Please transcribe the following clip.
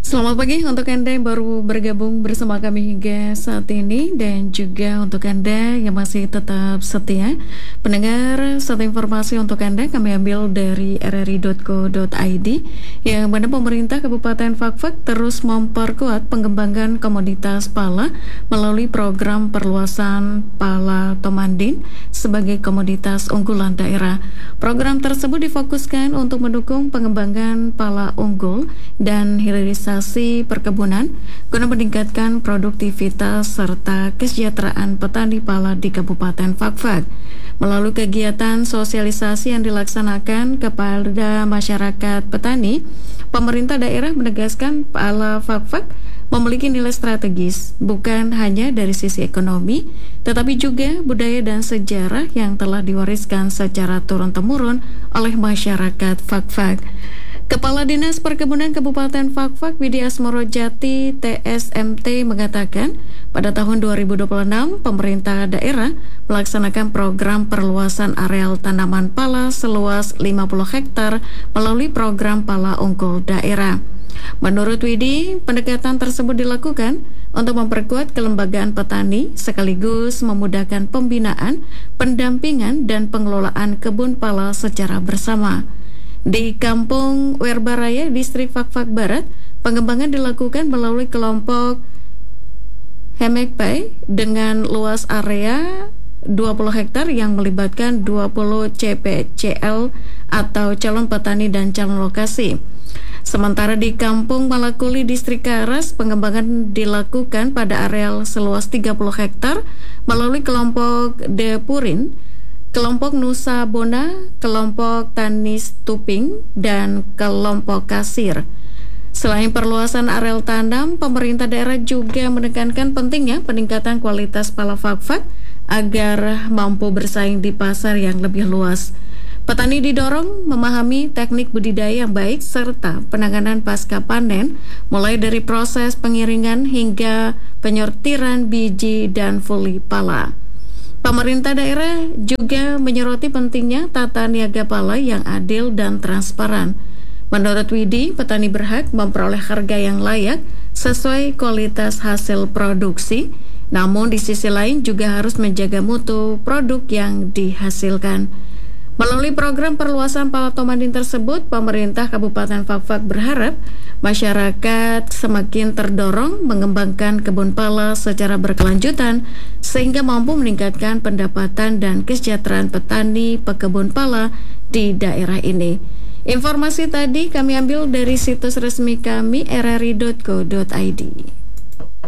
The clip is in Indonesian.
Selamat pagi untuk Anda yang baru bergabung bersama kami hingga saat ini, dan juga untuk Anda yang masih tetap setia pendengar. Satu informasi untuk Anda kami ambil dari rri.co.id, yang mana pemerintah Kabupaten Fakfak terus memperkuat pengembangan komoditas pala melalui program perluasan pala Tomandin sebagai komoditas unggulan daerah. Program tersebut difokuskan untuk mendukung pengembangan pala unggul dan hilirisasi perkebunan guna meningkatkan produktivitas serta kesejahteraan petani pala di Kabupaten Fakfak. Melalui kegiatan sosialisasi yang dilaksanakan kepada masyarakat petani, pemerintah daerah menegaskan pala Fakfak memiliki nilai strategis bukan hanya dari sisi ekonomi, tetapi juga budaya dan sejarah yang telah diwariskan secara turun-temurun oleh masyarakat Fakfak. Kepala Dinas Perkebunan Kabupaten Fakfak Widi Asmorojati TSMT mengatakan pada tahun 2026 pemerintah daerah melaksanakan program perluasan areal tanaman pala seluas 50 hektar melalui program pala unggul daerah. Menurut Widi, pendekatan tersebut dilakukan untuk memperkuat kelembagaan petani sekaligus memudahkan pembinaan, pendampingan, dan pengelolaan kebun pala secara bersama. Di Kampung Werbaraya, Distrik Fakfak Barat, pengembangan dilakukan melalui kelompok Hemekpai dengan luas area 20 hektar yang melibatkan 20 CPCL atau calon petani dan calon lokasi. Sementara di Kampung Malakuli, Distrik Karas, pengembangan dilakukan pada areal seluas 30 hektar melalui kelompok Depurin, kelompok Nusa Bona, kelompok Tanis Tuping, dan kelompok Kasir. Selain perluasan areal tanam, pemerintah daerah juga menekankan pentingnya peningkatan kualitas pala Fakfak agar mampu bersaing di pasar yang lebih luas. Petani didorong memahami teknik budidaya yang baik serta penanganan pasca panen, mulai dari proses pengiringan hingga penyortiran biji dan fuli pala. Pemerintah daerah juga menyoroti pentingnya tata niaga pala yang adil dan transparan. Menurut Widi, petani berhak memperoleh harga yang layak sesuai kualitas hasil produksi, namun di sisi lain juga harus menjaga mutu produk yang dihasilkan. Melalui program perluasan pala Tomandin tersebut, pemerintah Kabupaten Fakfak berharap masyarakat semakin terdorong mengembangkan kebun pala secara berkelanjutan sehingga mampu meningkatkan pendapatan dan kesejahteraan petani pekebun pala di daerah ini. Informasi tadi kami ambil dari situs resmi kami rri.co.id.